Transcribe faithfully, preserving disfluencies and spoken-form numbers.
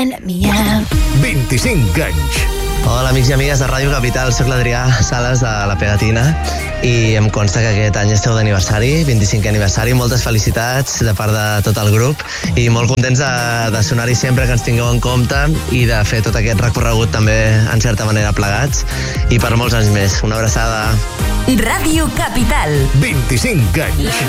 let me out. vint-i-cinc anys. Hola, amics i amigues de Ràdio Capital, soc l'Adrià Sales de La Pegatina i em consta que aquest any esteu d'aniversari, vint-i-cinquè aniversari. Moltes felicitats de part de tot el grup i molt contents de, de sonar-hi sempre, que ens tingueu en compte i de fer tot aquest recorregut també en certa manera plegats i per molts anys més. Una abraçada. Ràdio Capital. vint-i-cinc anys.